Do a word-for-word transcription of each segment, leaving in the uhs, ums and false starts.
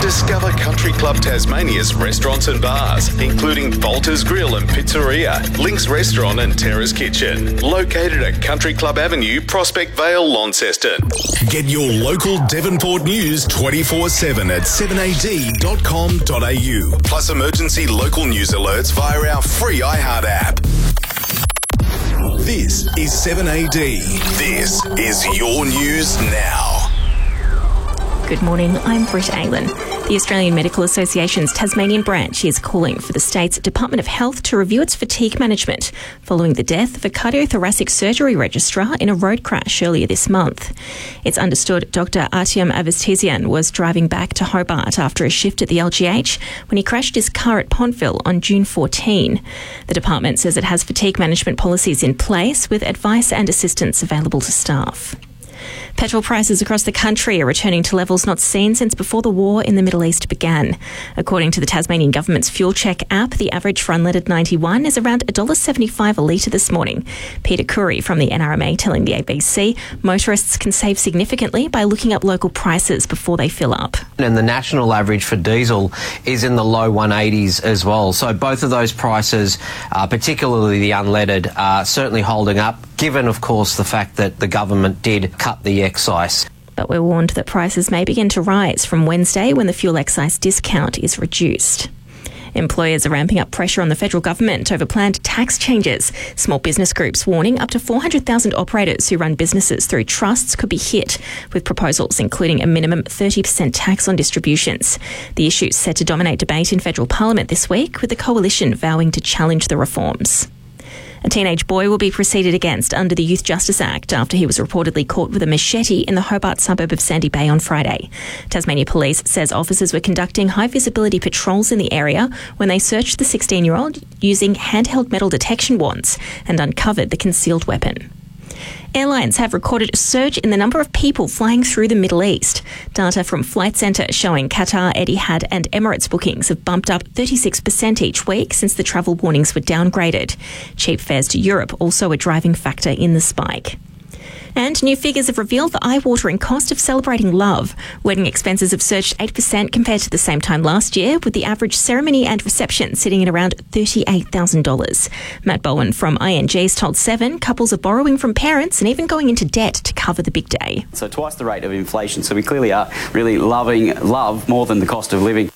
Discover Country Club Tasmania's restaurants and bars, including Bolter's Grill and Pizzeria, Link's Restaurant and Terrace Kitchen, located at Country Club Avenue, Prospect Vale, Launceston. Get your local Devonport news twenty-four seven at seven a d dot com dot a u, plus emergency local news alerts via our free iHeart app. This is seven A D. This is your news now. Good morning, I'm Britt Aylan. The Australian Medical Association's Tasmanian branch is calling for the state's Department of Health to review its fatigue management following the death of a cardiothoracic surgery registrar in a road crash earlier this month. It's understood Doctor Artyom Avestizian was driving back to Hobart after a shift at the L G H when he crashed his car at Pontville on June fourteenth. The department says it has fatigue management policies in place with advice and assistance available to staff. Petrol prices across the country are returning to levels not seen since before the war in the Middle East began. According to the Tasmanian Government's Fuel Check app, the average for unleaded ninety-one is around one dollar seventy-five a litre this morning. Peter Curry from the N R M A telling the A B C motorists can save significantly by looking up local prices before they fill up. And the national average for diesel is in the low one eighties as well. So both of those prices, uh, particularly the unleaded, are certainly holding up, given, of course, the fact that the government did cut the excise. But we're warned that prices may begin to rise from Wednesday when the fuel excise discount is reduced. Employers are ramping up pressure on the federal government over planned tax changes. Small business groups warning up to four hundred thousand operators who run businesses through trusts could be hit with proposals including a minimum thirty percent tax on distributions. The issue is set to dominate debate in federal parliament this week, with the coalition vowing to challenge the reforms. A teenage boy will be proceeded against under the Youth Justice Act after he was reportedly caught with a machete in the Hobart suburb of Sandy Bay on Friday. Tasmania Police says officers were conducting high-visibility patrols in the area when they searched the sixteen-year-old using handheld metal detection wands and uncovered the concealed weapon. Airlines have recorded a surge in the number of people flying through the Middle East. Data from Flight Centre showing Qatar, Etihad and Emirates bookings have bumped up thirty-six percent each week since the travel warnings were downgraded. Cheap fares to Europe also a driving factor in the spike. And new figures have revealed the eye-watering cost of celebrating love. Wedding expenses have surged eight percent compared to the same time last year, with the average ceremony and reception sitting at around thirty-eight thousand dollars. Matt Bowen from I N G's told Seven couples are borrowing from parents and even going into debt to cover the big day. So twice the rate of inflation, so we clearly are really loving love more than the cost of living.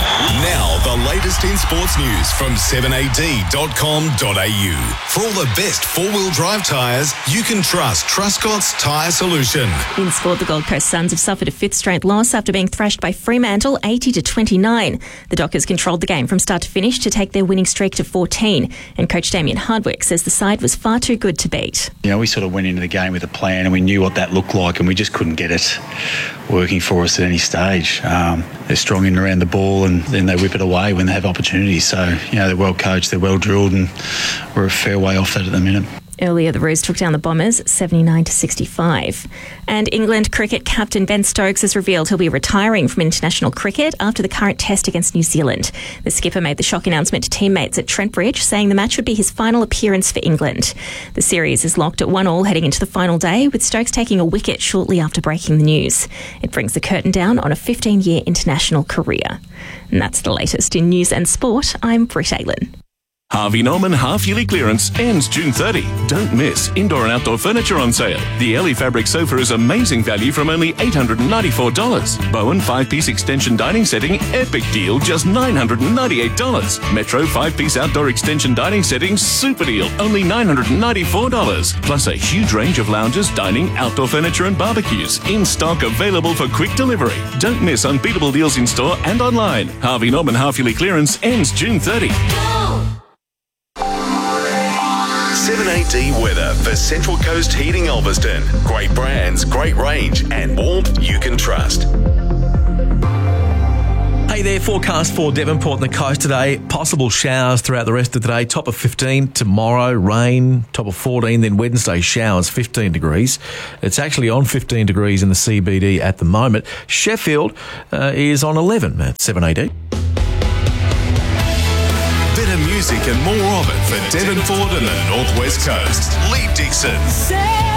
Now, the latest in sports news from seven a d dot com dot a u. For all the best four-wheel drive tyres, you can trust Truscott's Tyre Solution. In sport, the Gold Coast Suns have suffered a fifth straight loss after being thrashed by Fremantle eighty to twenty-nine. The Dockers controlled the game from start to finish to take their winning streak to fourteen. And coach Damien Hardwick says the side was far too good to beat. You know, we sort of went into the game with a plan and we knew what that looked like, and we just couldn't get it working for us at any stage. Um, they're strong in and around the ball, and then they whip it away when they have opportunities. So, you know, they're well coached, they're well drilled, and we're a fair way off that at the minute. Earlier, the Roos took down the Bombers seventy-nine to sixty-five. And England cricket captain Ben Stokes has revealed he'll be retiring from international cricket after the current test against New Zealand. The skipper made the shock announcement to teammates at Trent Bridge, saying the match would be his final appearance for England. The series is locked at one all heading into the final day, with Stokes taking a wicket shortly after breaking the news. It brings the curtain down on a fifteen-year international career. And that's the latest in news and sport. I'm Britt Aylan. Harvey Norman half-yearly clearance ends June thirtieth. Don't miss indoor and outdoor furniture on sale. The Ellie fabric sofa is amazing value from only eight hundred ninety-four dollars. Bowen five-piece extension dining setting, epic deal, just nine hundred ninety-eight dollars. Metro five-piece outdoor extension dining setting, super deal, only nine hundred ninety-four dollars. Plus a huge range of lounges, dining, outdoor furniture and barbecues. In stock, available for quick delivery. Don't miss unbeatable deals in store and online. Harvey Norman half-yearly clearance ends June thirtieth. seven A D weather for Central Coast Heating Ulverston. Great brands, great range, and warmth you can trust. Hey there, forecast for Devonport and the coast today. Possible showers throughout the rest of the day. Top of fifteen tomorrow, rain. Top of fourteen, then Wednesday showers, fifteen degrees. It's actually on fifteen degrees in the C B D at the moment. Sheffield uh, is on eleven at seven A D. Better music and more of it for Devonport and the Northwest Coast. Lee Dixon.